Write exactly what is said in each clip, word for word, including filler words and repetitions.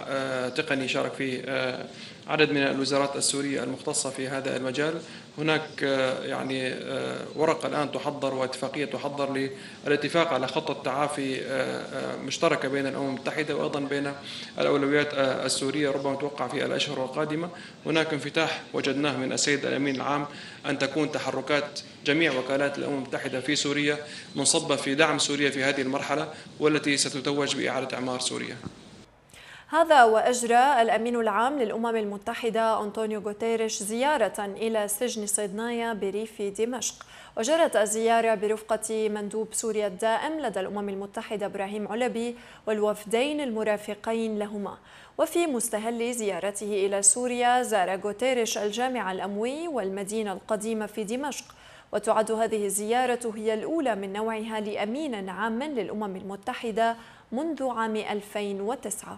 تقني شارك فيه عدد من الوزارات السورية المختصة في هذا المجال. هناك يعني ورقة الآن تحضر واتفاقية تحضر للاتفاق على خطة تعافي مشتركة بين الأمم المتحدة وأيضا بين الأولويات السورية، ربما توقع في الأشهر القادمة. هناك انفتاح وجدناه من السيد الأمين العام أن تكون تحركات جميع وكالات الأمم المتحدة في سوريا منصبة في دعم سوريا في هذه المرحلة، والتي ستتوج بإعادة إعمار سوريا. هذا وأجرى الأمين العام للأمم المتحدة أنطونيو غوتيريش زيارة إلى سجن صيدنايا بريف دمشق، وجرت الزيارة برفقة مندوب سوريا الدائم لدى الأمم المتحدة إبراهيم علبي والوفدين المرافقين لهما. وفي مستهل زيارته إلى سوريا زار غوتيريش الجامع الأموي والمدينة القديمة في دمشق، وتعد هذه الزيارة هي الأولى من نوعها لأمين عام للأمم المتحدة منذ عام ألفين وتسعة.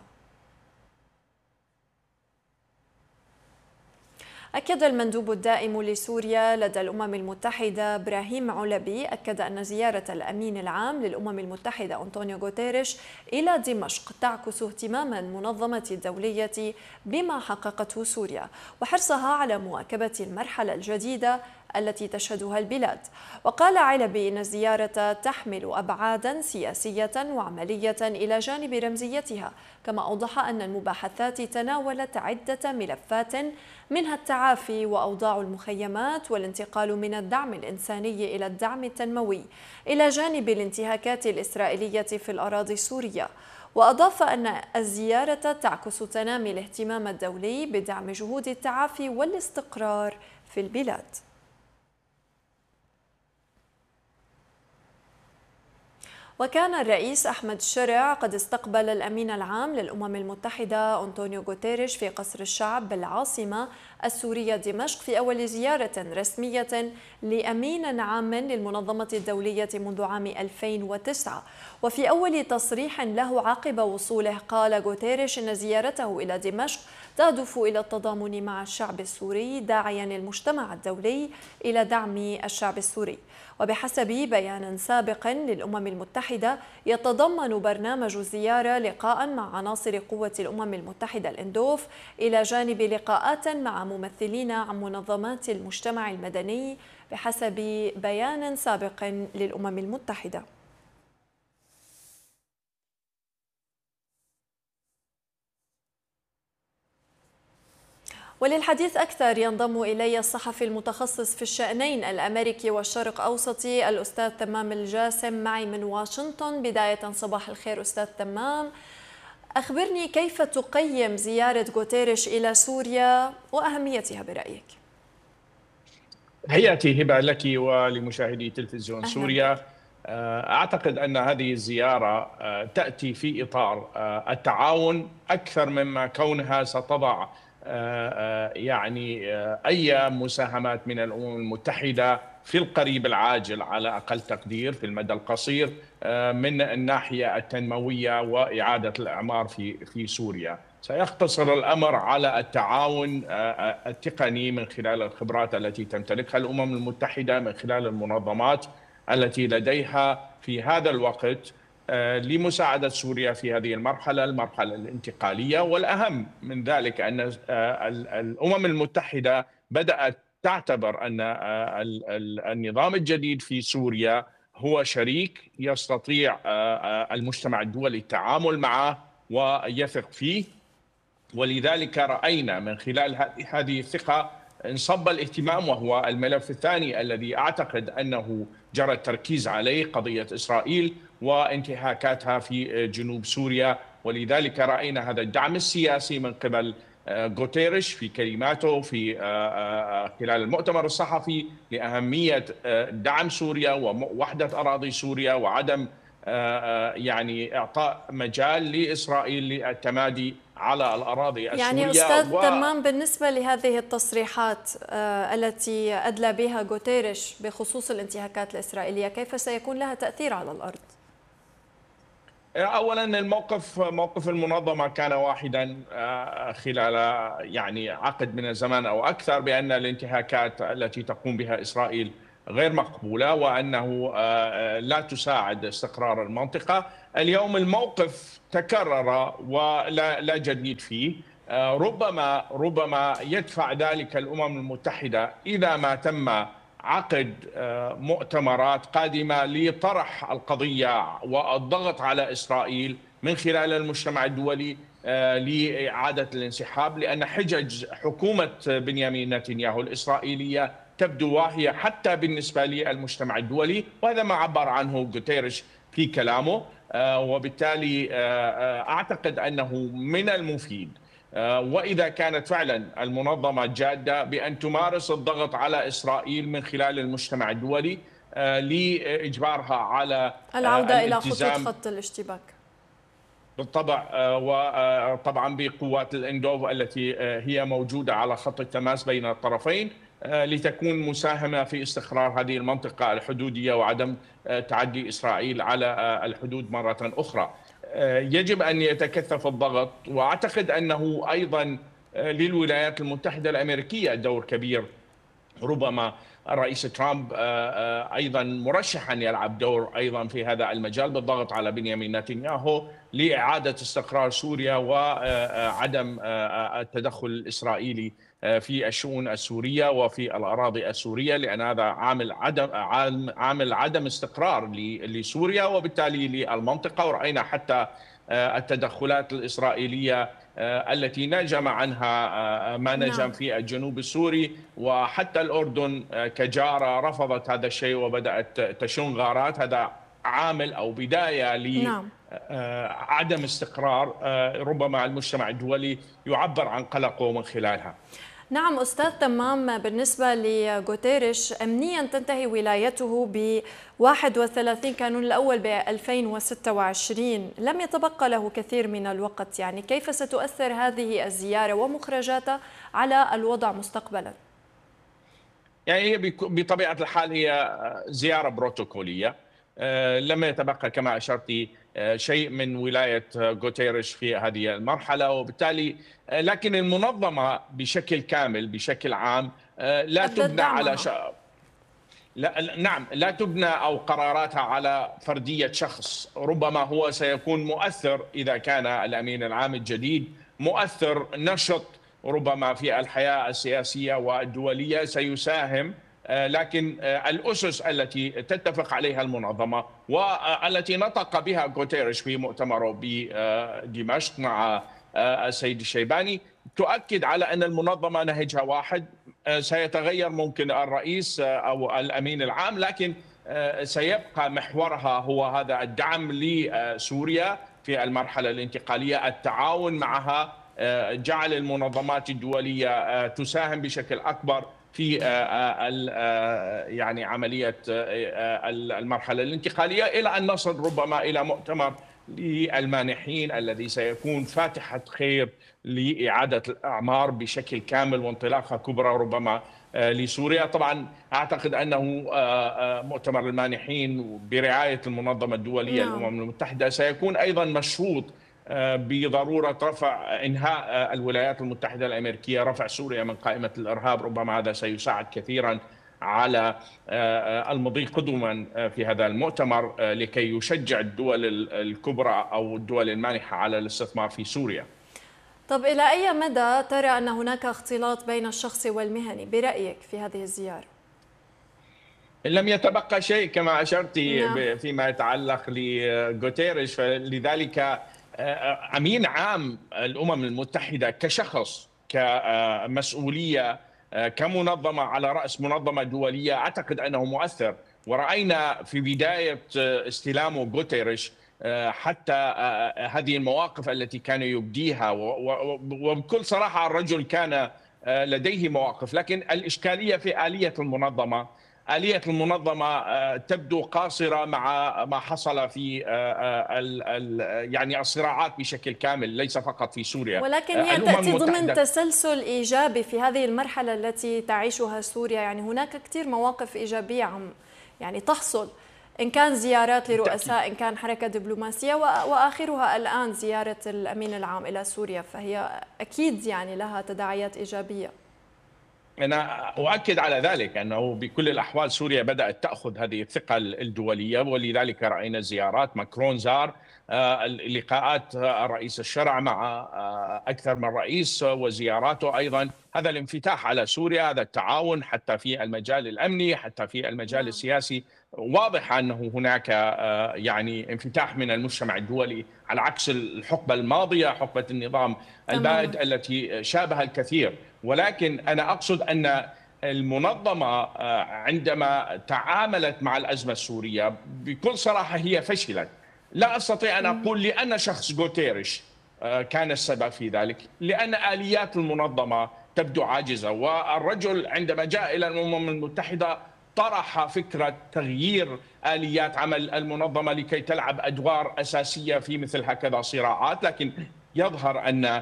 أكد المندوب الدائم لسوريا لدى الأمم المتحدة إبراهيم علبي أكد أن زيارة الأمين العام للأمم المتحدة أنطونيو غوتيريش إلى دمشق تعكس اهتمام المنظمة الدولية بما حققته سوريا وحرصها على مواكبة المرحلة الجديدة التي تشهدها البلاد. وقال علبي إن الزيارة تحمل أبعادا سياسية وعملية إلى جانب رمزيتها، كما أوضح أن المباحثات تناولت عدة ملفات منها التعافي وأوضاع المخيمات والانتقال من الدعم الإنساني إلى الدعم التنموي، إلى جانب الانتهاكات الإسرائيلية في الأراضي السورية. وأضاف أن الزيارة تعكس تنامي الاهتمام الدولي بدعم جهود التعافي والاستقرار في البلاد. وكان الرئيس أحمد شرع قد استقبل الأمين العام للأمم المتحدة أنطونيو غوتيريش في قصر الشعب بالعاصمة السورية دمشق في أول زيارة رسمية لأمين عام للمنظمة الدولية منذ عام ألفين وتسعة. وفي أول تصريح له عقب وصوله قال غوتيريش إن زيارته إلى دمشق تهدف إلى التضامن مع الشعب السوري، داعيا المجتمع الدولي إلى دعم الشعب السوري. وبحسب بيان سابق للأمم المتحدة يتضمن برنامج الزيارة لقاء مع عناصر قوة الأمم المتحدة الإندوف، إلى جانب لقاءات مع ممثلين عن منظمات المجتمع المدني بحسب بيان سابق للأمم المتحدة. وللحديث أكثر ينضم إلي الصحفي المتخصص في الشأنين الأمريكي والشرق أوسطي الأستاذ تمام الجاسم معي من واشنطن. بداية صباح الخير أستاذ تمام، أخبرني كيف تقيم زيارة غوتيريش إلى سوريا وأهميتها برأيك؟ تحياتي هبة لك ولمشاهدي تلفزيون أهلاً. سوريا. أعتقد أن هذه الزيارة تأتي في إطار التعاون أكثر مما كونها ستضع يعني أي مساهمات من الأمم المتحدة في القريب العاجل على أقل تقدير في المدى القصير من الناحية التنموية وإعادة الإعمار في في سوريا. سيقتصر الأمر على التعاون التقني من خلال الخبرات التي تمتلكها الأمم المتحدة من خلال المنظمات التي لديها في هذا الوقت لمساعدة سوريا في هذه المرحلة المرحلة الانتقالية. والأهم من ذلك أن الأمم المتحدة بدأت تعتبر أن النظام الجديد في سوريا هو شريك يستطيع المجتمع الدولي التعامل معه ويثق فيه، ولذلك رأينا من خلال هذه الثقة انصب الاهتمام، وهو الملف الثاني الذي أعتقد أنه جرى التركيز عليه، قضية إسرائيل وانتهاكاتها في جنوب سوريا. ولذلك رأينا هذا الدعم السياسي من قبل غوتيريش في كلماته في خلال المؤتمر الصحفي لأهمية دعم سوريا ووحدة أراضي سوريا وعدم يعني إعطاء مجال لإسرائيل للتمادي على الأراضي السورية. يعني أستاذ و... تمام، بالنسبة لهذه التصريحات التي أدلى بها غوتيريش بخصوص الانتهاكات الإسرائيلية، كيف سيكون لها تأثير على الأرض؟ أولا الموقف موقف المنظمة كان واحدا خلال يعني عقد من الزمان أو أكثر، بأن الانتهاكات التي تقوم بها إسرائيل غير مقبولة وأنه لا تساعد استقرار المنطقة. اليوم الموقف تكرر ولا لا جديد فيه. ربما ربما يدفع ذلك الأمم المتحدة إذا ما تم عقد مؤتمرات قادمة لطرح القضية والضغط على إسرائيل من خلال المجتمع الدولي لإعادة الانسحاب، لأن حجج حكومة بنيامين نتنياهو الإسرائيلية تبدو واهية حتى بالنسبة للمجتمع الدولي، وهذا ما عبر عنه غوتيريش في كلامه. وبالتالي أعتقد أنه من المفيد وإذا كانت فعلا المنظمة جادة بأن تمارس الضغط على إسرائيل من خلال المجتمع الدولي لإجبارها على العودة إلى خطوط خط الاشتباك. بالطبع، وطبعا بقوات الاندوف التي هي موجودة على خط التماس بين الطرفين لتكون مساهمة في استقرار هذه المنطقة الحدودية وعدم تعدي إسرائيل على الحدود مرة أخرى. يجب أن يتكثف الضغط، وأعتقد أنه أيضا للولايات المتحدة الأمريكية دور كبير. ربما الرئيس ترامب أيضا مرشحا يلعب دور أيضا في هذا المجال بالضغط على بنيامين نتنياهو لإعادة استقرار سوريا وعدم التدخل الإسرائيلي في الشؤون السورية وفي الأراضي السورية، لأن هذا عامل عدم عامل عدم استقرار لسوريا وبالتالي للمنطقة. ورأينا حتى التدخلات الإسرائيلية التي نجم عنها ما نجم في الجنوب السوري، وحتى الأردن كجارة رفضت هذا الشيء وبدأت تشن غارات. هذا عامل أو بداية لعدم استقرار ربما المجتمع الدولي يعبر عن قلقه من خلالها. نعم أستاذ تمام، بالنسبة لغوتيريش أمنيا تنتهي ولايته ب واحد وثلاثين كانون الأول ب ألفين وستة وعشرين، لم يتبقى له كثير من الوقت، يعني كيف ستؤثر هذه الزيارة ومخرجاتها على الوضع مستقبلا؟ يعني هي بطبيعة الحال هي زيارة بروتوكولية، لم يتبقى كما أشرتي شيء من ولاية غوتيريش في هذه المرحلة، وبالتالي لكن المنظمة بشكل كامل بشكل عام لا تبنى على ش... لا نعم لا تبنى أو قراراتها على فردية شخص. ربما هو سيكون مؤثر إذا كان الأمين العام الجديد مؤثر نشط ربما في الحياة السياسية والدولية سيساهم، لكن الأسس التي تتفق عليها المنظمة والتي نطق بها غوتيريش في مؤتمره بدمشق مع السيد الشيباني تؤكد على أن المنظمة نهجها واحد. سيتغير ممكن الرئيس أو الأمين العام، لكن سيبقى محورها هو هذا الدعم لسوريا في المرحلة الانتقالية، التعاون معها، جعل المنظمات الدولية تساهم بشكل أكبر في يعني عملية المرحلة الانتقالية، إلى أن نصل ربما إلى مؤتمر للمانحين الذي سيكون فاتحة خير لإعادة الأعمار بشكل كامل وانطلاقة كبرى ربما لسوريا. طبعا أعتقد أنه مؤتمر المانحين برعاية المنظمة الدولية الأمم المتحدة سيكون أيضا مشروط بضرورة رفع إنهاء الولايات المتحدة الأمريكية رفع سوريا من قائمة الإرهاب. ربما هذا سيساعد كثيرا على المضي قدما في هذا المؤتمر لكي يشجع الدول الكبرى أو الدول المانحة على الاستثمار في سوريا. طب إلى أي مدى ترى أن هناك اختلاط بين الشخص والمهني برأيك في هذه الزيارة؟ لم يتبقى شيء كما أشرت فيما يتعلق لغوتيريش، فلذلك أمين عام الأمم المتحدة كشخص كمسؤولية كمنظمة على رأس منظمة دولية أعتقد أنه مؤثر. ورأينا في بداية استلامه غوتيريش حتى هذه المواقف التي كان يبديها، وبكل صراحة الرجل كان لديه مواقف، لكن الإشكالية في آلية المنظمة. آلية المنظمة تبدو قاصرة مع ما حصل في يعني الصراعات بشكل كامل، ليس فقط في سوريا، ولكن هي تأتي ضمن تسلسل إيجابي في هذه المرحلة التي تعيشها سوريا. يعني هناك كثير مواقف إيجابية عم يعني تحصل، إن كان زيارات لرؤساء، إن كان حركة دبلوماسية، وآخرها الآن زيارة الأمين العام إلى سوريا، فهي أكيد يعني لها تداعيات إيجابية. أنا أؤكد على ذلك أنه بكل الأحوال سوريا بدأت تأخذ هذه الثقة الدولية، ولذلك رأينا زيارات ماكرون زار، لقاءات رئيس الشرع مع أكثر من رئيس وزياراته أيضا. هذا الانفتاح على سوريا، هذا التعاون حتى في المجال الأمني حتى في المجال السياسي، واضح أنه هناك يعني انفتاح من المجتمع الدولي على عكس الحقبة الماضية، حقبة النظام البائد التي شابه الكثير. ولكن أنا أقصد أن المنظمة عندما تعاملت مع الأزمة السورية بكل صراحة هي فشلت. لا أستطيع أن أقول لأن شخص غوتيريش كان السبب في ذلك، لأن آليات المنظمة تبدو عاجزة. والرجل عندما جاء إلى الأمم المتحدة طرح فكرة تغيير آليات عمل المنظمة لكي تلعب أدوار أساسية في مثل هكذا صراعات، لكن يظهر أن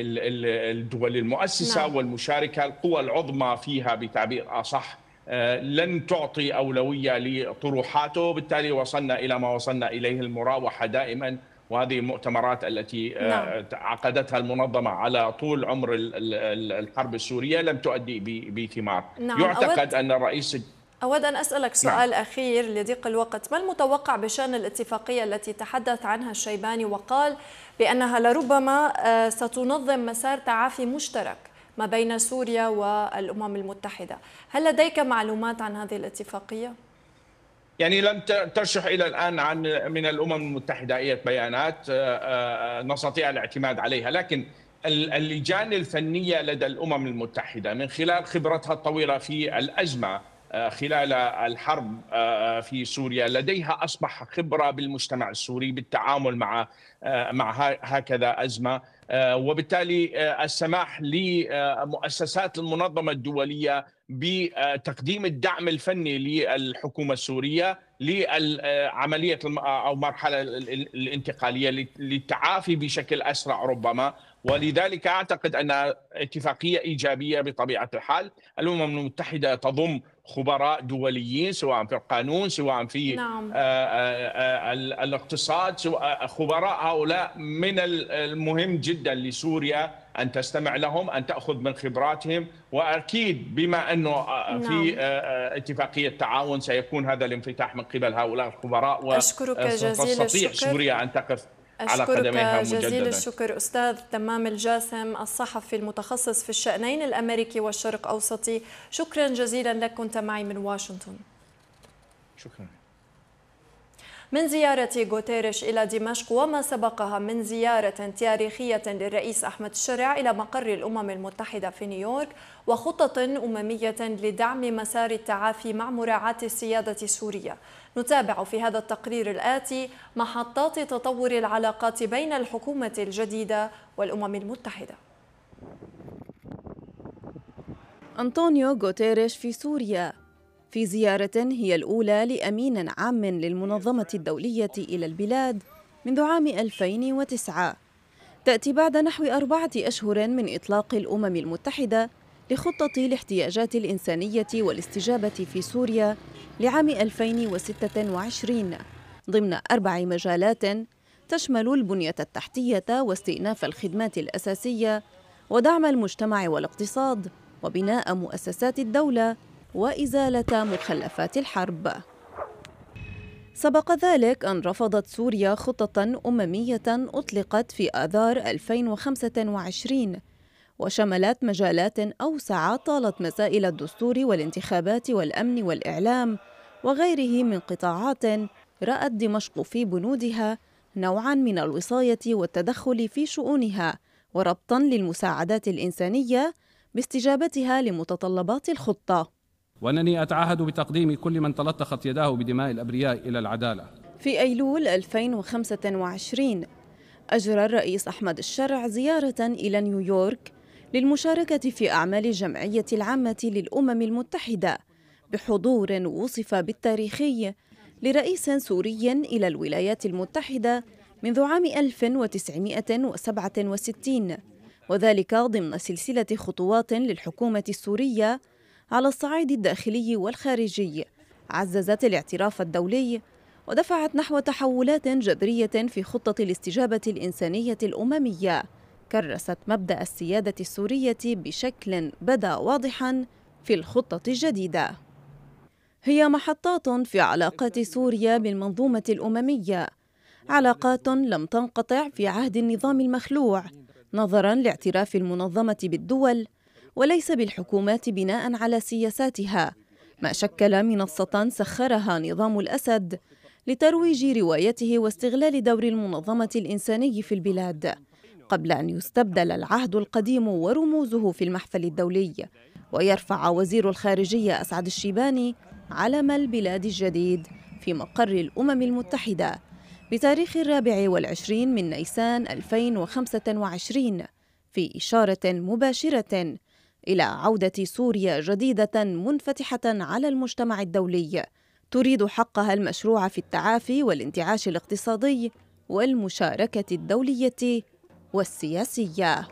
الدول المؤسسة نعم. والمشاركة القوى العظمى فيها بتعبير أصح لن تعطي أولوية لطروحاته، بالتالي وصلنا إلى ما وصلنا إليه، المراوحة دائما. وهذه المؤتمرات التي نعم. عقدتها المنظمة على طول عمر الحرب السورية لم تؤدي بثمار. نعم. يعتقد أن الرئيس أود أن أسألك سؤال نعم. أخير لضيق الوقت، ما المتوقع بشأن الاتفاقية التي تحدث عنها الشيباني وقال بأنها لربما ستنظم مسار تعافي مشترك ما بين سوريا والأمم المتحدة؟ هل لديك معلومات عن هذه الاتفاقية؟ يعني لم ترشح إلى الآن عن من الأمم المتحدة أي بيانات نستطيع الاعتماد عليها، لكن اللجان الفنية لدى الأمم المتحدة من خلال خبرتها الطويلة في الأزمة خلال الحرب في سوريا لديها أصبح خبرة بالمجتمع السوري بالتعامل مع مع هكذا أزمة، وبالتالي السماح لمؤسسات المنظمة الدولية بتقديم الدعم الفني للحكومة السورية لعملية أو مرحلة الانتقالية للتعافي بشكل أسرع ربما. ولذلك أعتقد أن اتفاقية إيجابية بطبيعة الحال. الأمم المتحدة تضم خبراء دوليين سواء في القانون سواء في نعم. الاقتصاد، سواء خبراء هؤلاء من المهم جدا لسوريا أن تستمع لهم، أن تأخذ من خبراتهم. وأكيد بما أنه في اتفاقية تعاون سيكون هذا الانفتاح من قبل هؤلاء الخبراء، وتستطيع سوريا أن تقف على قدميها مجددا. جزيل الشكر أستاذ تمام الجاسم الصحفي المتخصص في الشأنين الأمريكي والشرق أوسطي، شكرا جزيلا لك، كنت معي من واشنطن. شكرا. من زيارة غوتيريش إلى دمشق وما سبقها من زيارة تاريخية للرئيس أحمد الشرع إلى مقر الأمم المتحدة في نيويورك وخطط أممية لدعم مسار التعافي مع مراعاة السيادة السورية، نتابع في هذا التقرير الآتي محطات تطور العلاقات بين الحكومة الجديدة والأمم المتحدة. أنطونيو غوتيريش في سوريا في زيارة هي الأولى لأمين عام للمنظمة الدولية إلى البلاد منذ عام ألفين وتسعة، تأتي بعد نحو أربعة أشهر من إطلاق الأمم المتحدة لخطة الاحتياجات الإنسانية والاستجابة في سوريا لعام ألفين وستة وعشرين ضمن أربع مجالات تشمل البنية التحتية واستئناف الخدمات الأساسية ودعم المجتمع والاقتصاد وبناء مؤسسات الدولة وإزالة مخلفات الحرب. سبق ذلك أن رفضت سوريا خطة أممية أطلقت في آذار ألفين وخمسة وعشرين وشملت مجالات أوسع طالت مسائل الدستور والانتخابات والأمن والإعلام وغيره من قطاعات رأت دمشق في بنودها نوعاً من الوصاية والتدخل في شؤونها وربطاً للمساعدات الإنسانية باستجابتها لمتطلبات الخطة. وأنني أتعهد بتقديم كل من تلطخت يداه بدماء الأبرياء إلى العدالة. في أيلول ألفين وخمسة وعشرين أجرى الرئيس أحمد الشرع زيارة إلى نيويورك للمشاركة في أعمال الجمعية العامة للأمم المتحدة بحضور وصف بالتاريخي لرئيس سوري إلى الولايات المتحدة منذ عام ألف وتسعمائة وسبعة وستين، وذلك ضمن سلسلة خطوات للحكومة السورية على الصعيد الداخلي والخارجي عززت الاعتراف الدولي ودفعت نحو تحولات جذرية في خطة الاستجابة الإنسانية الأممية كرست مبدأ السيادة السورية بشكل بدا واضحاً في الخطة الجديدة. هي محطات في علاقات سوريا بالمنظومة الأممية، علاقات لم تنقطع في عهد النظام المخلوع نظراً لاعتراف المنظمة بالدول وليس بالحكومات بناء على سياساتها، ما شكل منصة سخرها نظام الأسد لترويج روايته واستغلال دور المنظمة الإنساني في البلاد، قبل أن يستبدل العهد القديم ورموزه في المحفل الدولي ويرفع وزير الخارجية أسعد الشيباني علم البلاد الجديد في مقر الأمم المتحدة بتاريخ الرابع والعشرين من نيسان ألفين وخمسة وعشرين، في إشارة مباشرة إلى عودة سوريا جديدة منفتحة على المجتمع الدولي تريد حقها المشروع في التعافي والانتعاش الاقتصادي والمشاركة الدولية والسياسية.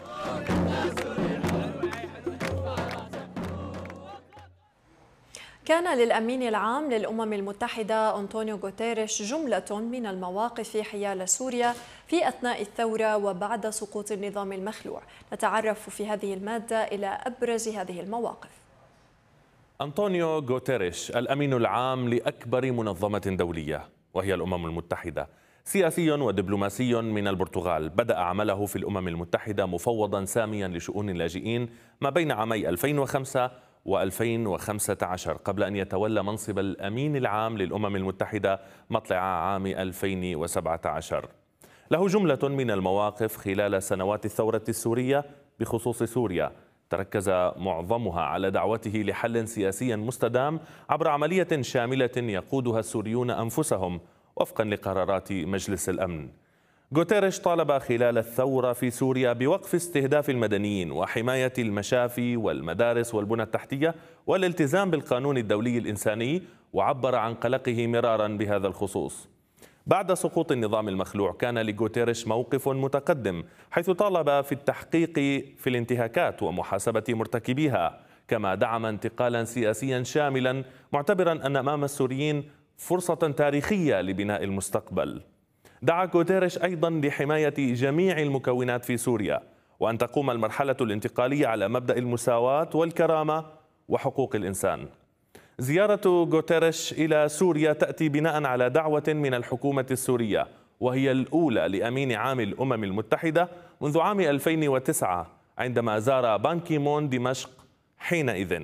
كان للأمين العام للأمم المتحدة أنطونيو غوتيريش جملة من المواقف حيال سوريا في أثناء الثورة وبعد سقوط النظام المخلوع. نتعرف في هذه المادة إلى أبرز هذه المواقف. أنطونيو غوتيريش الأمين العام لأكبر منظمة دولية وهي الأمم المتحدة، سياسي ودبلوماسي من البرتغال، بدأ عمله في الأمم المتحدة مفوضا ساميا لشؤون اللاجئين ما بين عامي ألفين وخمسة وألفين وخمسة عشر قبل أن يتولى منصب الأمين العام للأمم المتحدة مطلع عام ألفين وسبعة عشر. له جملة من المواقف خلال سنوات الثورة السورية بخصوص سوريا، تركز معظمها على دعوته لحل سياسي مستدام عبر عملية شاملة يقودها السوريون أنفسهم وفقا لقرارات مجلس الأمن. غوتيريش طالب خلال الثورة في سوريا بوقف استهداف المدنيين وحماية المشافي والمدارس والبنى التحتية والالتزام بالقانون الدولي الإنساني، وعبر عن قلقه مرارا بهذا الخصوص. بعد سقوط النظام المخلوع كان لغوتيريش موقف متقدم، حيث طالب في التحقيق في الانتهاكات ومحاسبة مرتكبيها، كما دعم انتقالا سياسيا شاملا، معتبرا أن أمام السوريين فرصة تاريخية لبناء المستقبل. دعا غوتيريش أيضا لحماية جميع المكونات في سوريا، وأن تقوم المرحلة الانتقالية على مبدأ المساواة والكرامة وحقوق الإنسان. زيارة غوتيريش إلى سوريا تأتي بناء على دعوة من الحكومة السورية، وهي الأولى لأمين عام الأمم المتحدة منذ عام ألفين وتسعة عندما زار بان كي مون دمشق حينئذ.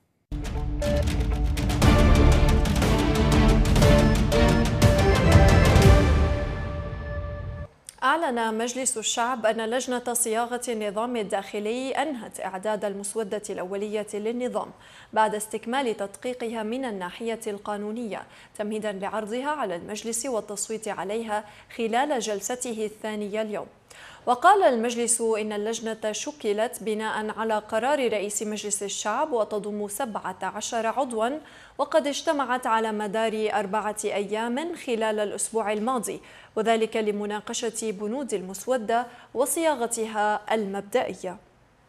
أعلن مجلس الشعب أن لجنة صياغة النظام الداخلي أنهت إعداد المسودة الأولية للنظام بعد استكمال تدقيقها من الناحية القانونية، تمهيدا لعرضها على المجلس والتصويت عليها خلال جلسته الثانية اليوم. وقال المجلس إن اللجنة شكلت بناء على قرار رئيس مجلس الشعب وتضم سبعة عشر عضوا، وقد اجتمعت على مدار أربعة أيام خلال الأسبوع الماضي، وذلك لمناقشة بنود المسودة وصياغتها المبدئية.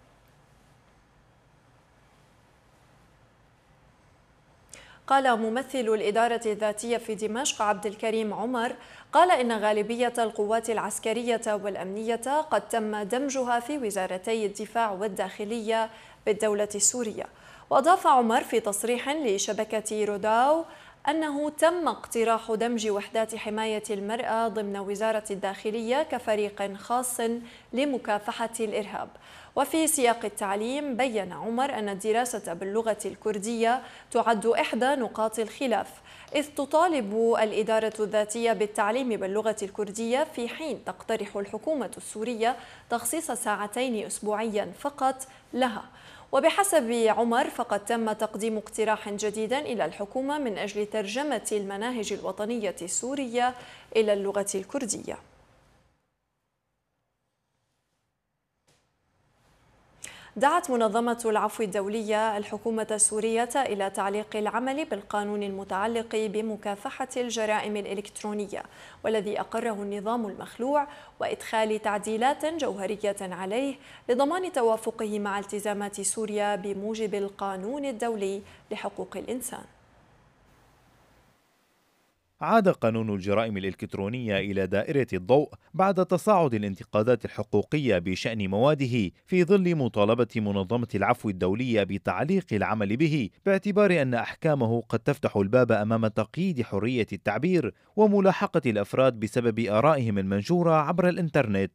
قال ممثل الإدارة الذاتية في دمشق عبد الكريم عمر قال إن غالبية القوات العسكرية والأمنية قد تم دمجها في وزارتي الدفاع والداخلية بالدولة السورية. وأضاف عمر في تصريح لشبكة روداو أنه تم اقتراح دمج وحدات حماية المرأة ضمن وزارة الداخلية كفريق خاص لمكافحة الإرهاب. وفي سياق التعليم بيّن عمر أن الدراسة باللغة الكردية تعد إحدى نقاط الخلاف، إذ تطالب الإدارة الذاتية بالتعليم باللغة الكردية في حين تقترح الحكومة السورية تخصيص ساعتين أسبوعيا فقط لها. وبحسب عمر فقد تم تقديم اقتراح جديد إلى الحكومة من أجل ترجمة المناهج الوطنية السورية إلى اللغة الكردية. دعت منظمة العفو الدولية الحكومة السورية إلى تعليق العمل بالقانون المتعلق بمكافحة الجرائم الإلكترونية والذي أقره النظام المخلوع، وإدخال تعديلات جوهرية عليه لضمان توافقه مع التزامات سوريا بموجب القانون الدولي لحقوق الإنسان. عاد قانون الجرائم الإلكترونية إلى دائرة الضوء بعد تصاعد الانتقادات الحقوقية بشأن مواده في ظل مطالبة منظمة العفو الدولية بتعليق العمل به، باعتبار أن أحكامه قد تفتح الباب أمام تقييد حرية التعبير وملاحقة الأفراد بسبب آرائهم المنشورة عبر الإنترنت.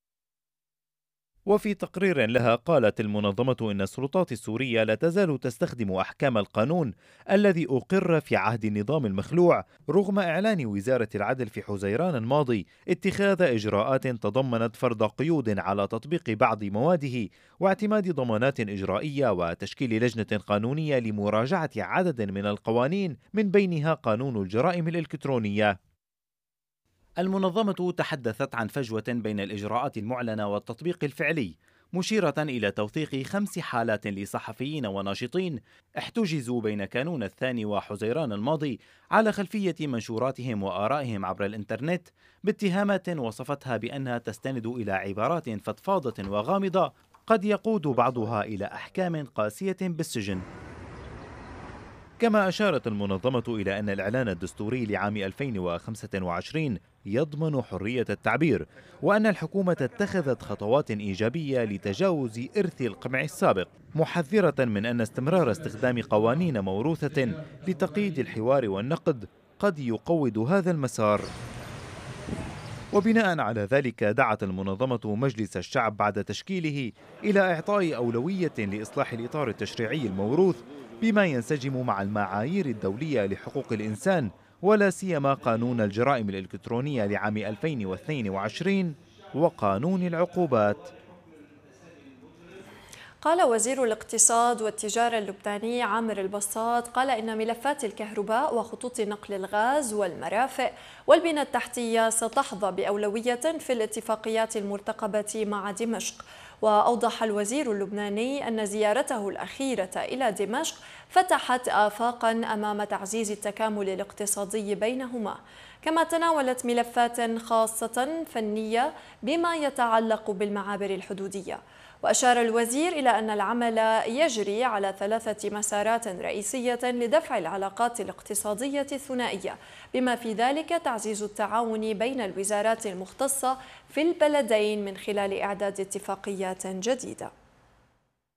وفي تقرير لها قالت المنظمة إن السلطات السورية لا تزال تستخدم أحكام القانون الذي أقر في عهد النظام المخلوع، رغم إعلان وزارة العدل في حزيران الماضي اتخاذ إجراءات تضمنت فرض قيود على تطبيق بعض مواده واعتماد ضمانات إجرائية وتشكيل لجنة قانونية لمراجعة عدد من القوانين من بينها قانون الجرائم الإلكترونية. المنظمة تحدثت عن فجوة بين الإجراءات المعلنة والتطبيق الفعلي، مشيرة إلى توثيق خمس حالات لصحفيين وناشطين احتجزوا بين كانون الثاني وحزيران الماضي على خلفية منشوراتهم وآرائهم عبر الإنترنت باتهامات وصفتها بأنها تستند إلى عبارات فضفاضة وغامضة قد يقود بعضها إلى أحكام قاسية بالسجن. كما أشارت المنظمة إلى أن الإعلان الدستوري لعام ألفين وخمسة وعشرين يضمن حرية التعبير، وأن الحكومة اتخذت خطوات إيجابية لتجاوز إرث القمع السابق، محذرة من أن استمرار استخدام قوانين موروثة لتقييد الحوار والنقد قد يقوض هذا المسار. وبناء على ذلك دعت المنظمة مجلس الشعب بعد تشكيله إلى إعطاء أولوية لإصلاح الإطار التشريعي الموروث بما ينسجم مع المعايير الدولية لحقوق الإنسان، ولا سيما قانون الجرائم الإلكترونية لعام ألفين واثنين وعشرين وقانون العقوبات. قال وزير الاقتصاد والتجارة اللبناني عامر البساط قال إن ملفات الكهرباء وخطوط نقل الغاز والمرافق والبنى التحتية ستحظى بأولوية في الاتفاقيات المرتقبة مع دمشق. وأوضح الوزير اللبناني أن زيارته الأخيرة إلى دمشق فتحت آفاقا أمام تعزيز التكامل الاقتصادي بينهما، كما تناولت ملفات خاصة فنية بما يتعلق بالمعابر الحدودية. وأشار الوزير إلى أن العمل يجري على ثلاثة مسارات رئيسية لدفع العلاقات الاقتصادية الثنائية، بما في ذلك تعزيز التعاون بين الوزارات المختصة في البلدين من خلال إعداد اتفاقيات جديدة.